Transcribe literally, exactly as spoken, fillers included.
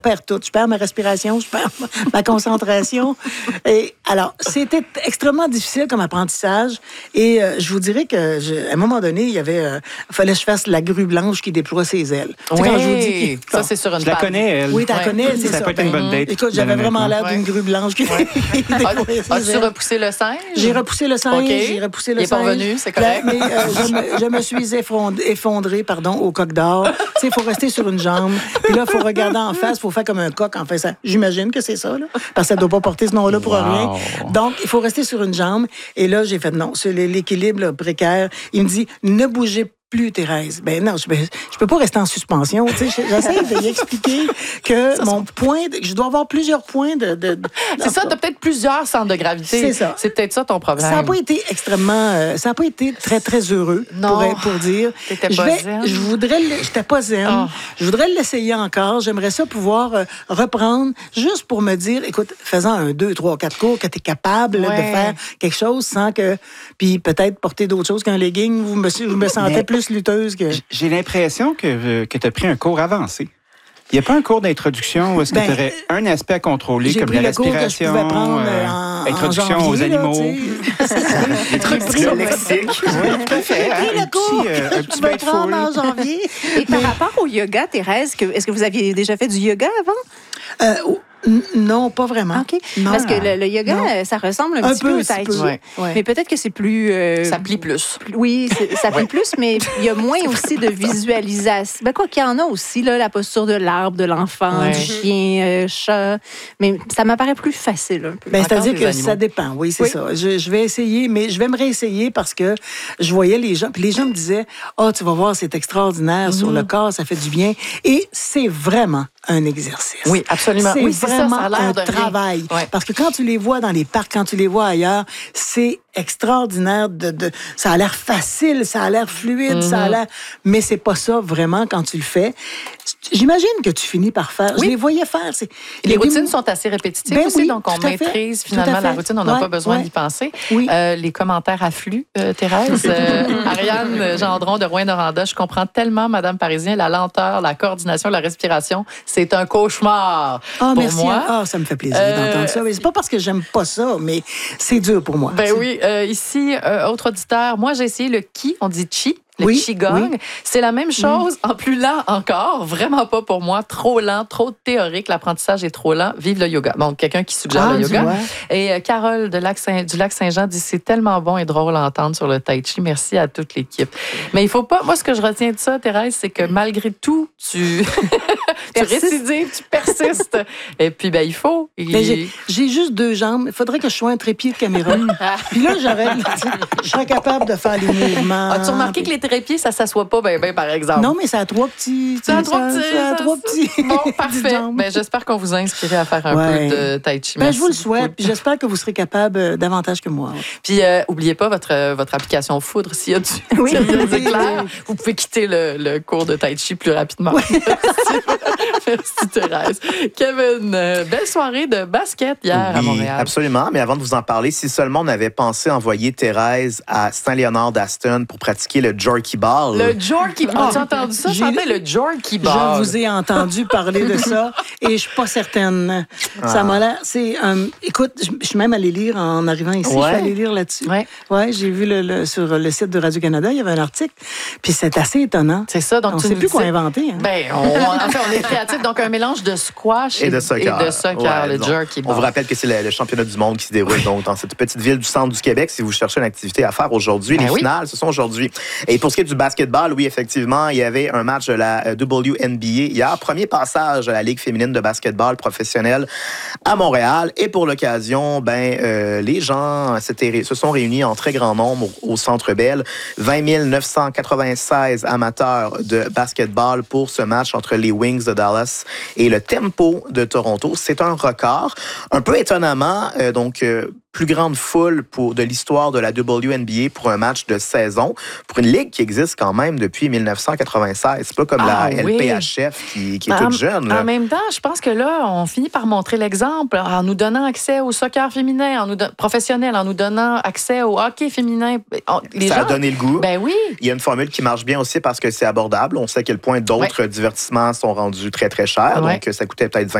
perds tout. Je perds ma respiration, je perds ma concentration. Et alors, c'était extrêmement difficile comme apprentissage. Et euh, je vous dirais que, je, à un moment donné, il y avait, euh, fallait que je fasse la grue blanche qui déploie ses ailes. Oui, quand je vous dis que, ça c'est sur une Je la connais, elle. Oui, tu la ouais. connais, c'est ça. Ça peut être une bonne date. Écoute, j'avais vraiment l'air ouais. d'une grue blanche qui, ouais. qui déploie ses ailes. As-tu repoussé le singe? J'ai repoussé le singe, okay. j'ai repoussé le il singe. Il est pas revenu, c'est correct. Mais euh, je, me, je me suis effondré, effondré pardon, au coq d'or. Tu sais, il faut rester sur une jambe. Puis là, il faut regarder en face, il faut faire comme un coq en fait ça. J'imagine que c'est ça, là, parce que ça ne doit pas porter ce nom-là pour wow. rien. Donc, il faut rester sur une jambe. Et là, j'ai fait non, c'est l'équilibre là, précaire. Il me dit, ne bougez pas. Plus, Thérèse. Ben non, je ne peux pas rester en suspension. J'essaie de lui expliquer que ça, mon point, de, je dois avoir plusieurs points de... de, de c'est ça, tu as peut-être plusieurs centres de gravité. C'est ça. C'est peut-être ça ton problème. Ça n'a pas été extrêmement... Euh, ça n'a pas été très, très heureux, non. Pour, pour dire. T'étais pas je vais, zen. Je voudrais... J'étais pas zen. Oh. Je voudrais l'essayer encore. J'aimerais ça pouvoir euh, reprendre juste pour me dire, écoute, faisant un, deux, trois, quatre cours, que tu es capable ouais. de faire quelque chose sans que... Puis peut-être porter d'autres choses qu'un legging. Vous me, je me sentais Mais... plus lutteuse que... J'ai l'impression que, que tu as pris un cours avancé. Il n'y a pas un cours d'introduction où est-ce que ben, tu aurais un aspect à contrôler, comme la respiration, euh, en, introduction en janvier, aux animaux. Les trucs lexiques. Oui, tout à fait. J'ai pris le cours euh, que je pouvais prendre en janvier. Et par rapport au yoga, Thérèse, que, est-ce que vous aviez déjà fait du yoga avant? Euh, oh. Non, pas vraiment. OK. Non. Parce que le, le yoga, non. ça ressemble un, un petit peu, peu au tai chi. Ouais. Ouais. Mais peut-être que c'est plus... Euh, ça plie plus. Oui, ça plie ouais. plus, mais il y a moins aussi de visualisation. Ben, quoi qu'il y en a aussi, là, la posture de l'arbre, de l'enfant, ouais. du chien, euh, chat. Mais ça m'apparaît plus facile un peu. Ben, c'est-à-dire que animaux. Ça dépend, oui, c'est oui. ça. Je, je vais essayer, mais je vais me réessayer parce que je voyais les gens, puis les gens me disaient, ah, oh, tu vas voir, c'est extraordinaire mmh. sur le corps, ça fait du bien. Et c'est vraiment un exercice. Oui, absolument. C'est oui, vraiment ça, ça a l'air un de travail. Ouais. Parce que quand tu les vois dans les parcs, quand tu les vois ailleurs, c'est extraordinaire. De, de, ça a l'air facile, ça a l'air fluide, mm-hmm. ça a l'air... Mais c'est pas ça vraiment quand tu le fais. J'imagine que tu finis par faire. Oui. Je les voyais faire. C'est... Les routines sont assez répétitives ben aussi, oui, donc on maîtrise finalement la routine. On n'a ouais, pas besoin ouais. d'y penser. Oui. Euh, les commentaires affluent, euh, Thérèse. Euh, Ariane Gendron de Rouyn-Noranda, je comprends tellement, Madame Parisien, la lenteur, la coordination, la respiration, c'est un cauchemar oh, pour merci. moi. Ah, oh, ça me fait plaisir euh... d'entendre ça. Mais c'est pas parce que j'aime pas ça, mais c'est dur pour moi. Ben c'est... oui. Euh, ici, euh, autre auditeur, moi j'ai essayé le Qi, on dit Chi. Le oui, Qigong, oui. c'est la même chose, en plus lent encore. Vraiment pas pour moi. Trop lent, trop théorique. L'apprentissage est trop lent. Vive le yoga. Bon, quelqu'un qui suggère ah, le yoga. Vois. Et euh, Carole de Lac Saint, du Lac-Saint-Jean dit c'est tellement bon et drôle à entendre sur le tai chi. Merci à toute l'équipe. Mais il faut pas... Moi, ce que je retiens de ça, Thérèse, c'est que malgré tout, tu... tu récidives, tu persistes. Et puis, ben, il faut. Il... J'ai, j'ai juste deux jambes. Il faudrait que je sois un trépied de caméra. Puis là, j'aurais... je serais capable de faire les mouvements. As-tu remarqué puis... que les trépieds, ça s'assoit pas bien, bien, par exemple? Non, mais ça a trois petits. Ça a trois petits. Ça a trois petits. Bon, parfait. Ben, j'espère qu'on vous a inspiré à faire un ouais. peu de tai chi. Ben, je vous le souhaite. Puis j'espère que vous serez capable euh, davantage que moi. Puis, euh, oubliez pas votre, euh, votre application Foudre. S'il y a du, oui. du éclair, vous pouvez quitter le, le cours de tai chi plus rapidement. Oui. Merci, Thérèse. Kevin, euh, belle soirée de basket hier oui, à Montréal. Absolument. Mais avant de vous en parler, si seulement on avait pensé envoyer Thérèse à Saint-Léonard d'Aston pour pratiquer le Jorky Ball. Le Jorky Ball. As-tu entendu ça? J'ai... Chanter le Jorky Ball. Je vous ai entendu parler de ça et je suis pas certaine. Ah. Ça m'a l'air... C'est, um, écoute, je suis même allée lire en arrivant ici. Ouais. Je suis allée lire là-dessus. Ouais. Ouais, j'ai vu le, le, sur le site de Radio-Canada, il y avait un article. Puis c'est assez étonnant. C'est ça. Donc on tu ne sait plus quoi inventer. Hein. Ben, on, en fait, on est créatifs. Donc un mélange de squash et, et de soccer. Et de soccer, ouais, le donc, Jorky Ball. On vous rappelle que c'est le, le championnat du monde qui se déroule donc dans cette petite ville du centre du Québec. Si vous cherchez une activité à faire aujourd'hui, ben les oui. finales, ce sont aujourd'hui. Et pour ce qui est du basketball, oui, effectivement, il y avait un match de la W N B A hier. Premier passage à la Ligue féminine de basketball professionnelle à Montréal. Et pour l'occasion, ben, euh, les gens se sont réunis en très grand nombre au, au Centre Bell. vingt mille neuf cent quatre-vingt-seize amateurs de basketball pour ce match entre les Wings de Dallas et le Tempo de Toronto. C'est un record. Un peu étonnamment, euh, donc, euh, plus grande foule pour, de l'histoire de la W N B A pour un match de saison, pour une ligue qui existe quand même depuis dix-neuf cent quatre-vingt-seize. C'est pas comme ah, la oui. L P H F qui, qui est en, toute jeune. Là. En même temps, je pense que là, on finit par montrer l'exemple en nous donnant accès au soccer féminin, en nous don- professionnel, en nous donnant accès au hockey féminin. Les Ça gens, a donné le goût. Ben oui. Il y a une formule qui marche bien aussi parce que c'est abordable. On sait à quel point d'autres ouais. divertissements sont rendus très, très chers. Ouais. Donc, ça coûtait peut-être vingt